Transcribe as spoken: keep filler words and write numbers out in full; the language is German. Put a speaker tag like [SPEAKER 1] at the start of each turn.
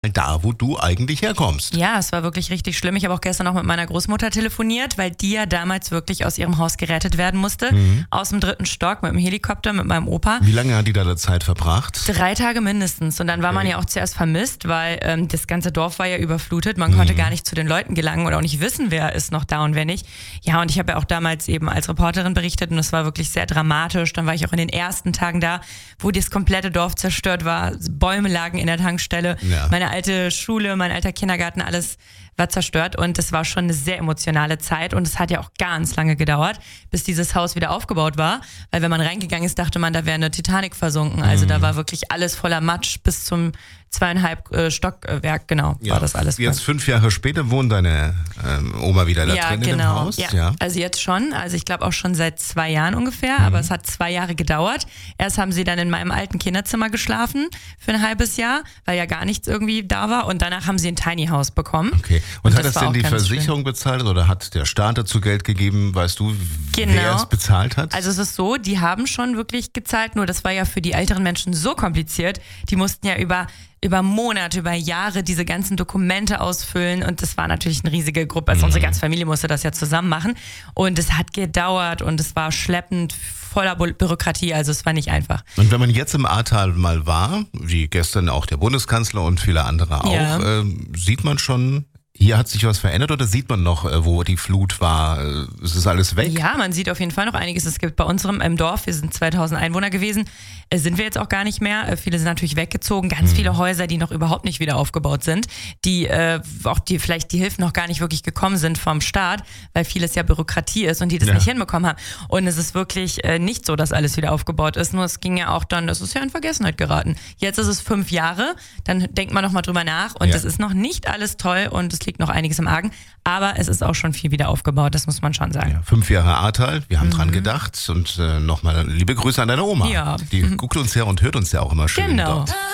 [SPEAKER 1] Da, wo du eigentlich herkommst.
[SPEAKER 2] Ja, es war wirklich richtig schlimm. Ich habe auch gestern noch mit meiner Großmutter telefoniert, weil die ja damals wirklich aus ihrem Haus gerettet werden musste. Mhm. Aus dem dritten Stock mit dem Helikopter, mit meinem Opa.
[SPEAKER 1] Wie lange hat die da Zeit verbracht?
[SPEAKER 2] Drei Tage mindestens. Und dann war okay. man ja auch zuerst vermisst, weil ähm, das ganze Dorf war ja überflutet. Man mhm. konnte gar nicht zu den Leuten gelangen oder auch nicht wissen, wer ist noch da und wer nicht. Ja, und ich habe ja auch damals eben als Reporterin berichtet und es war wirklich sehr dramatisch. Dann war ich auch in den ersten Tagen da, wo das komplette Dorf zerstört war. Bäume lagen in der Tankstelle. Ja. Meine alte Schule, mein alter Kindergarten, alles war zerstört und es war schon eine sehr emotionale Zeit und es hat ja auch ganz lange gedauert, bis dieses Haus wieder aufgebaut war, weil wenn man reingegangen ist, dachte man, da wäre eine Titanic versunken, also mhm. da war wirklich alles voller Matsch bis zum zweieinhalb äh, Stockwerk, genau,
[SPEAKER 1] ja,
[SPEAKER 2] war das alles.
[SPEAKER 1] Jetzt fünf Jahre später wohnt deine ähm, Oma wieder da
[SPEAKER 2] ja,
[SPEAKER 1] drin
[SPEAKER 2] genau.
[SPEAKER 1] in dem Haus?
[SPEAKER 2] Ja, ja, also jetzt schon, also ich glaube auch schon seit zwei Jahren ungefähr, mhm. aber es hat zwei Jahre gedauert. Erst haben sie dann in meinem alten Kinderzimmer geschlafen für ein halbes Jahr, weil ja gar nichts irgendwie da war und danach haben sie ein Tiny House bekommen.
[SPEAKER 1] Okay, und, und hat das,
[SPEAKER 2] das
[SPEAKER 1] denn die Versicherung
[SPEAKER 2] schön.
[SPEAKER 1] bezahlt oder hat der Staat dazu Geld gegeben, weißt du,
[SPEAKER 2] genau.
[SPEAKER 1] wer es bezahlt hat?
[SPEAKER 2] Also es ist so, die haben schon wirklich gezahlt, nur das war ja für die älteren Menschen so kompliziert, die mussten ja über über Monate, über Jahre diese ganzen Dokumente ausfüllen und das war natürlich eine riesige Gruppe, also mhm. unsere ganze Familie musste das ja zusammen machen und es hat gedauert und es war schleppend, voller Bürokratie, also es war nicht einfach.
[SPEAKER 1] Und wenn man jetzt im Ahrtal mal war, wie gestern auch der Bundeskanzler und viele andere auch, ja. äh, sieht man schon, hier hat sich was verändert oder sieht man noch, wo die Flut war? Ist es alles weg?
[SPEAKER 2] Ja, man sieht auf jeden Fall noch einiges. Es gibt bei unserem im Dorf, wir sind zweitausend Einwohner gewesen, sind wir jetzt auch gar nicht mehr. Viele sind natürlich weggezogen. Ganz mhm. viele Häuser, die noch überhaupt nicht wieder aufgebaut sind, die äh, auch die vielleicht die Hilfen noch gar nicht wirklich gekommen sind vom Staat, weil vieles ja Bürokratie ist und die das ja. nicht hinbekommen haben. Und es ist wirklich äh, nicht so, dass alles wieder aufgebaut ist. Nur es ging ja auch dann, das ist ja in Vergessenheit geraten. Jetzt ist es fünf Jahre, dann denkt man noch mal drüber nach und es ja. ist noch nicht alles toll und es liegt noch einiges im Argen, aber es ist auch schon viel wieder aufgebaut, das muss man schon sagen.
[SPEAKER 1] Ja, fünf Jahre Ahrtal, wir haben mhm. dran gedacht und äh, nochmal liebe Grüße an deine Oma.
[SPEAKER 2] Ja.
[SPEAKER 1] Die guckt uns ja und hört uns ja auch immer schön
[SPEAKER 2] genau.
[SPEAKER 1] dort.